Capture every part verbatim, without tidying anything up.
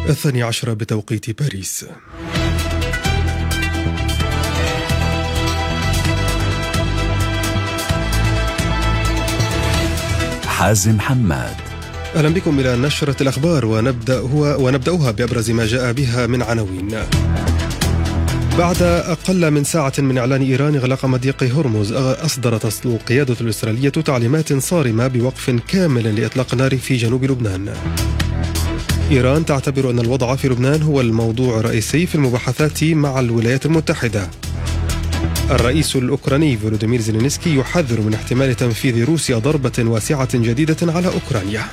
الثاني عشر بتوقيت باريس. حازم حماد. أهلا بكم إلى نشرة الأخبار، ونبدأ هو ونبدأها بأبرز ما جاء بها من عناوين. بعد أقل من ساعة من إعلان إيران إغلاق مضيق هرمز، أصدرت القيادة الإسرائيلية تعليمات صارمة بوقف كامل لإطلاق النار في جنوب لبنان. إيران تعتبر أن الوضع في لبنان هو الموضوع الرئيسي في المباحثات مع الولايات المتحدة. الرئيس الأوكراني فولوديمير زيلينسكي يحذر من احتمال تنفيذ روسيا ضربة واسعة جديدة على أوكرانيا.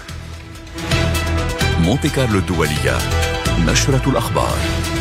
مونتي كارلو الدولية، نشرة الأخبار.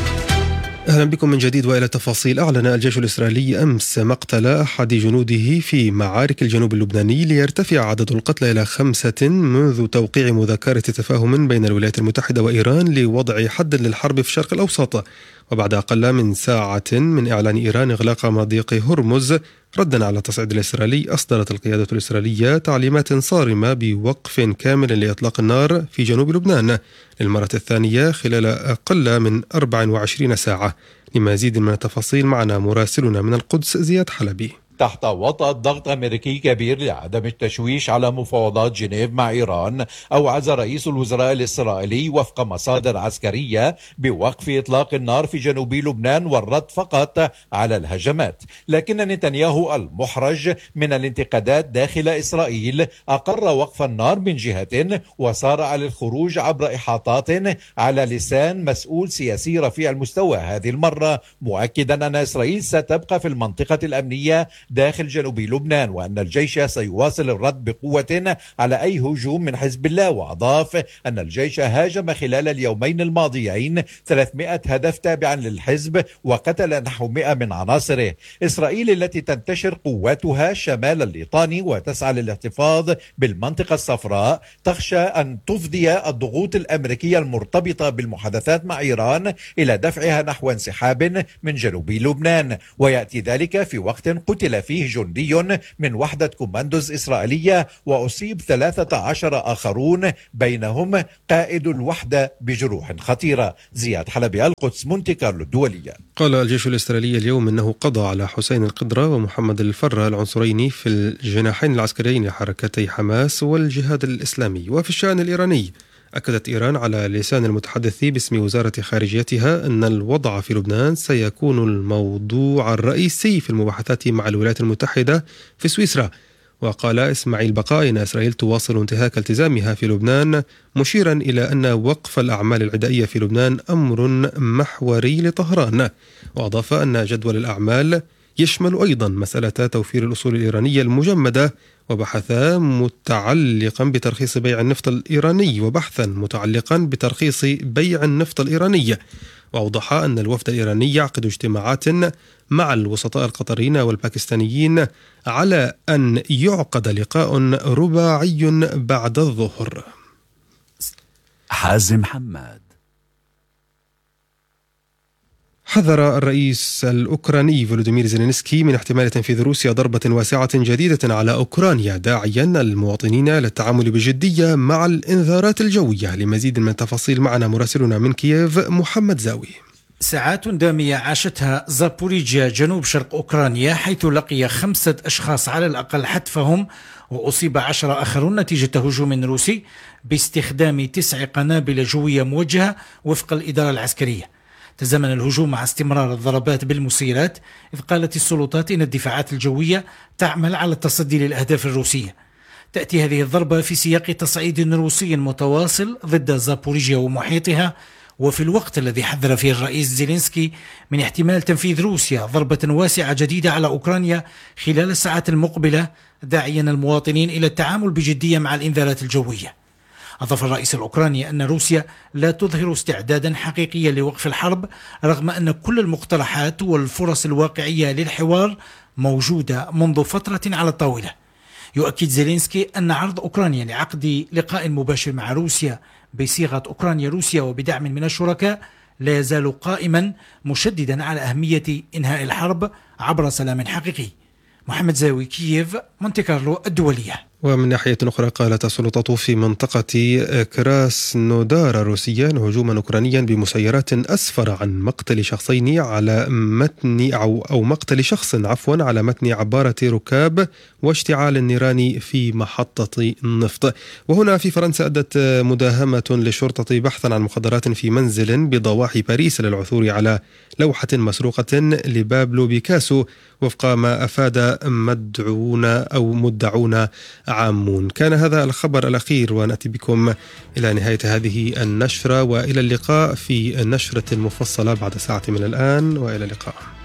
أهلا بكم من جديد وإلى تفاصيل. أعلن الجيش الإسرائيلي أمس مقتل أحد جنوده في معارك الجنوب اللبناني، ليرتفع عدد القتلى إلى خمسة منذ توقيع مذكرة تفاهم بين الولايات المتحدة وإيران لوضع حد للحرب في الشرق الأوسط، وبعد أقل من ساعة من إعلان إيران إغلاق مضيق هرمز ردا على التصعيد الإسرائيلي، أصدرت القيادة الإسرائيلية تعليمات صارمة بوقف كامل لإطلاق النار في جنوب لبنان للمرة الثانية خلال أقل من أربع وعشرين ساعة. لمزيد من التفاصيل معنا مراسلنا من القدس زياد حلبي. تحت وطأة ضغط أمريكي كبير لعدم التشويش على مفاوضات جنيف مع إيران، أوعز رئيس الوزراء الإسرائيلي وفق مصادر عسكرية بوقف إطلاق النار في جنوب لبنان والرد فقط على الهجمات. لكن نتنياهو المحرج من الانتقادات داخل إسرائيل أقر وقف النار من جهة، وصارع للخروج عبر إحاطات على لسان مسؤول سياسي رفيع المستوى هذه المرة، مؤكدا أن إسرائيل ستبقى في المنطقة الأمنية داخل جنوب لبنان، وأن الجيش سيواصل الرد بقوة على أي هجوم من حزب الله. وأضاف أن الجيش هاجم خلال اليومين الماضيين ثلاثمائة هدف تابعا للحزب وقتل نحو مئة من عناصره. إسرائيل التي تنتشر قواتها شمال الليطاني وتسعى للاحتفاظ بالمنطقة الصفراء تخشى أن تفضي الضغوط الأمريكية المرتبطة بالمحادثات مع إيران إلى دفعها نحو انسحاب من جنوب لبنان، ويأتي ذلك في وقت قتل فيه جندي من وحدة كوماندوز إسرائيلية وأصيب ثلاثة عشر آخرون بينهم قائد الوحدة بجروح خطيرة. زياد حلبي، القدس، مونتي كارلو الدولية. قال الجيش الإسرائيلي اليوم أنه قضى على حسين القدرة ومحمد الفرة العنصرين في الجناحين العسكريين لحركتي حماس والجهاد الإسلامي. وفي الشأن الإيراني، أكدت إيران على لسان المتحدث باسم وزارة خارجيتها أن الوضع في لبنان سيكون الموضوع الرئيسي في المباحثات مع الولايات المتحدة في سويسرا. وقال إسماعيل بقاء إن إسرائيل تواصل انتهاك التزامها في لبنان، مشيرا إلى أن وقف الأعمال العدائية في لبنان أمر محوري لطهران. وأضاف أن جدول الأعمال يشمل أيضا مسألة توفير الأصول الإيرانية المجمدة، وبحثا متعلقا بترخيص بيع النفط الإيراني وبحثا متعلقا بترخيص بيع النفط الإيراني. وأوضح أن الوفد الإيراني يعقد اجتماعات مع الوسطاء القطريين والباكستانيين على أن يعقد لقاء رباعي بعد الظهر. حازم حماد. حذر الرئيس الأوكراني فولوديمير زيلينسكي من احتمال تنفيذ روسيا ضربة واسعة جديدة على أوكرانيا، داعيا المواطنين للتعامل بجدية مع الإنذارات الجوية. لمزيد من التفاصيل معنا مراسلنا من كييف محمد زاوي. ساعات دامية عاشتها زابوريجيا جنوب شرق أوكرانيا، حيث لقي خمسة أشخاص على الأقل حتفهم، وأصيب عشرة آخرون نتيجة هجوم روسي باستخدام تسع قنابل جوية موجهة وفق الإدارة العسكرية. تزامن الهجوم مع استمرار الضربات بالمسيرات، إذ قالت السلطات إن الدفاعات الجوية تعمل على التصدي للأهداف الروسية. تأتي هذه الضربة في سياق تصعيد روسي متواصل ضد زابوريجيا ومحيطها، وفي الوقت الذي حذر فيه الرئيس زيلينسكي من احتمال تنفيذ روسيا ضربة واسعة جديدة على أوكرانيا خلال الساعات المقبلة، داعيا المواطنين إلى التعامل بجدية مع الإنذارات الجوية. أضاف الرئيس الأوكراني أن روسيا لا تظهر استعدادا حقيقيا لوقف الحرب، رغم أن كل المقترحات والفرص الواقعية للحوار موجودة منذ فترة على الطاولة. يؤكد زيلينسكي أن عرض أوكرانيا لعقد لقاء مباشر مع روسيا بصيغة أوكرانيا روسيا وبدعم من الشركاء لا يزال قائما، مشددا على أهمية إنهاء الحرب عبر سلام حقيقي. محمد زاوي، كييف، مونتي كارلو الدولية. ومن ناحية أخرى قالت السلطات في منطقة كراسنودار الروسية أن هجوما أوكرانيا بمسيرات أسفر عن مقتل شخصين على متن أو, أو مقتل شخص عفوا على متن عبارة ركاب واشتعال النيران في محطة النفط. وهنا في فرنسا أدت مداهمة للشرطة بحثا عن مخدرات في منزل بضواحي باريس للعثور على لوحة مسروقة لبابلو بيكاسو وفق ما أفاد مدعون أو مدعون عامون. كان هذا الخبر الأخير ونأتي بكم إلى نهاية هذه النشرة، وإلى اللقاء في النشرة المفصلة بعد ساعة من الآن، وإلى اللقاء.